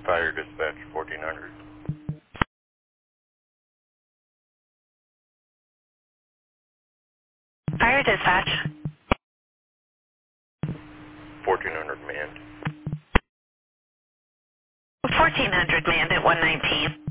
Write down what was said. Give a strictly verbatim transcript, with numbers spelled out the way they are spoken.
Fire dispatch fourteen hundred. Fire dispatch. fourteen hundred manned. fourteen hundred manned at one nineteen.